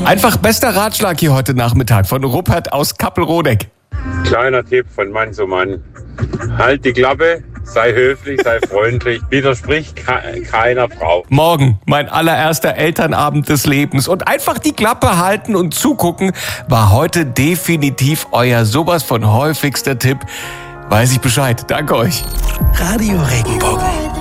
Einfach bester Ratschlag hier heute Nachmittag von Rupert aus Kappelrodeck. Kleiner Tipp von Mann zu Mann. Halt die Klappe, sei höflich, sei freundlich, widersprich keiner Frau. Morgen mein allererster Elternabend des Lebens und einfach die Klappe halten und zugucken war heute definitiv euer sowas von häufigster Tipp. Weiß ich Bescheid. Danke euch. Radio Regenbogen.